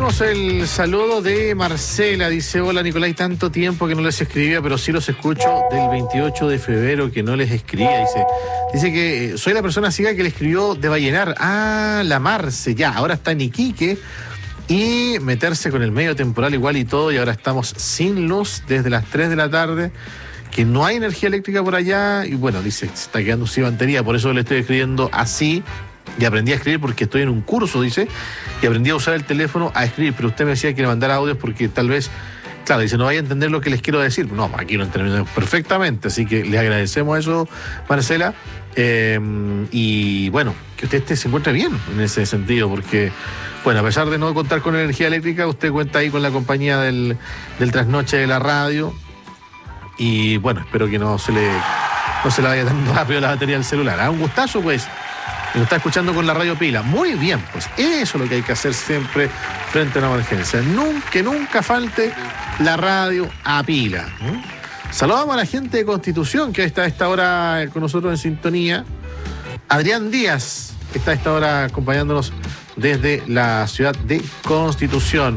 tenemos el saludo de Marcela. Dice: hola Nicolás, tanto tiempo que no les escribía, pero sí los escucho del 28 de febrero que no les escribía. Dice que soy la persona ciega que le escribió de Vallenar. Ah, la Marce, ya, ahora está en Iquique. Y meterse con el medio temporal igual y todo, y ahora estamos sin luz desde las 3 de la tarde, que no hay energía eléctrica por allá, y bueno, dice, se está quedando sin batería, por eso le estoy escribiendo así, y aprendí a escribir porque estoy en un curso, dice, y aprendí a usar el teléfono a escribir, pero usted me decía que le mandara audios porque tal vez, claro, dice, no vaya a entender lo que les quiero decir. No, aquí lo entendemos perfectamente, así que le agradecemos eso, Marcela, y bueno, que usted se encuentre bien en ese sentido, porque... Bueno, a pesar de no contar con energía eléctrica, usted cuenta ahí con la compañía del trasnoche de la radio. Y bueno, espero que no se le vaya tan rápido la batería del celular. Un gustazo, pues. Y nos está escuchando con la radio pila. Muy bien, pues eso es lo que hay que hacer siempre frente a una emergencia. Que nunca falte la radio a pila. Saludamos a la gente de Constitución, que está a esta hora con nosotros en sintonía. Adrián Díaz, que está a esta hora acompañándonos desde la ciudad de Constitución.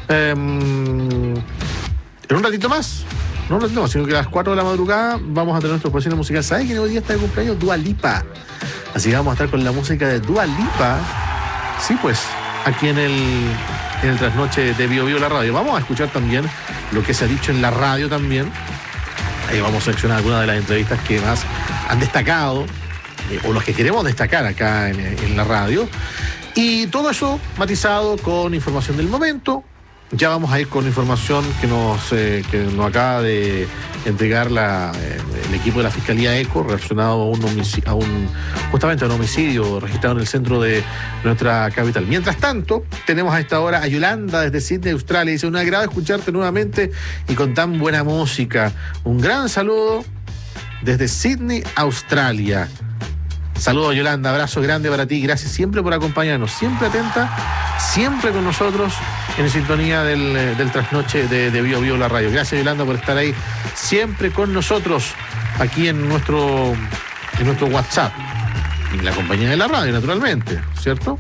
En un ratito más, no un ratito más, sino que a las 4 de la madrugada vamos a tener nuestra posición musical. ¿Sabes quién hoy día está de cumpleaños? Dua Lipa. Así que vamos a estar con la música de Dua Lipa. Sí, pues, aquí en el trasnoche de Bio Bio la radio. Vamos a escuchar también lo que se ha dicho en la radio también. Ahí vamos a seleccionar algunas de las entrevistas que más han destacado, o los que queremos destacar acá en la radio. Y todo eso matizado con información del momento. Ya vamos a ir con información que nos acaba de entregar el equipo de la Fiscalía ECO relacionado justamente a un homicidio registrado en el centro de nuestra capital. Mientras tanto, tenemos a esta hora a Yolanda desde Sydney, Australia. Dice: un agrado escucharte nuevamente y con tan buena música. Un gran saludo desde Sydney, Australia. Saludos, Yolanda, abrazo grande para ti, gracias siempre por acompañarnos, siempre atenta, siempre con nosotros en sintonía del trasnoche de Bio Bio la radio. Gracias, Yolanda, por estar ahí siempre con nosotros aquí en nuestro WhatsApp, en la compañía de la radio, naturalmente, ¿cierto?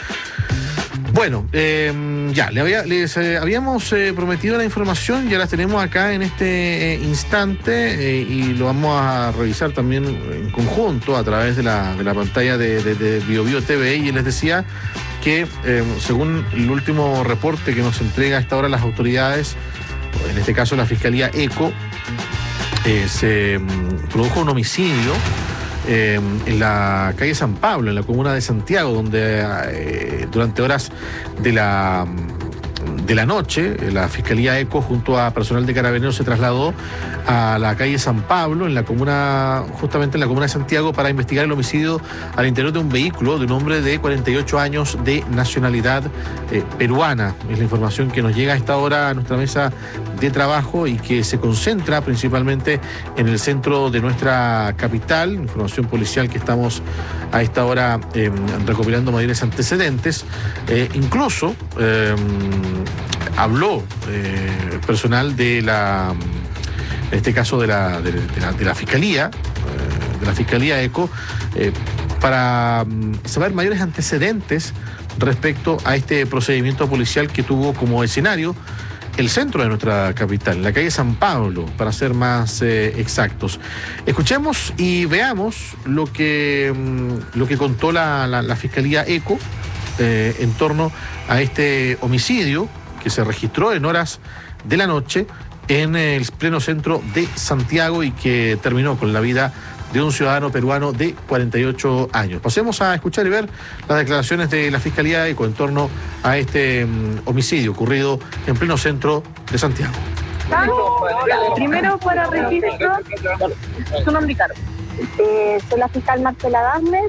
Bueno, ya, les habíamos prometido la información, ya la tenemos acá en este instante, y lo vamos a revisar también en conjunto a través de la pantalla de Bio Bio TV. Y les decía que según el último reporte que nos entrega a esta hora las autoridades, en este caso la Fiscalía ECO, se produjo un homicidio en la calle San Pablo, en la comuna de Santiago, donde durante horas de la noche la Fiscalía ECO junto a personal de Carabineros se trasladó a la calle San Pablo, justamente en la comuna de Santiago, para investigar el homicidio al interior de un vehículo de un hombre de 48 años de nacionalidad peruana. Es la información que nos llega a esta hora a nuestra mesa de trabajo y que se concentra principalmente en el centro de nuestra capital. Información policial que estamos a esta hora recopilando mayores antecedentes. Incluso habló personal de en este caso de la Fiscalía, de la Fiscalía ECO, para saber mayores antecedentes respecto a este procedimiento policial que tuvo como escenario el centro de nuestra capital, la calle San Pablo, para ser más exactos. Escuchemos y veamos lo que contó la Fiscalía ECO en torno a este homicidio que se registró en horas de la noche en el pleno centro de Santiago y que terminó con la vida de un ciudadano peruano de 48 años. Pasemos a escuchar y ver las declaraciones de la Fiscalía ECO en torno a este homicidio ocurrido en pleno centro de Santiago. Primero, para registro, su nombre y cargo. Soy la fiscal Marcela Dasmes,